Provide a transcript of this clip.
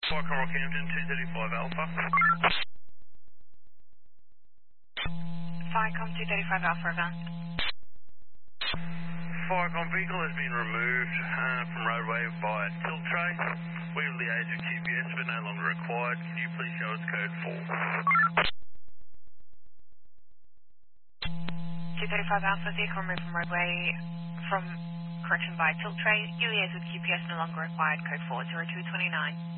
Fire Coral Camden, 235 Alpha. Firecom 235 Alpha event. Firecom vehicle has been removed from roadway by tilt tray. We have liaised with QPS but no longer required. Can you please show us code 4? 235 Alpha, vehicle removed from roadway from correction by tilt tray. You liaise with QPS no longer required, code 40229.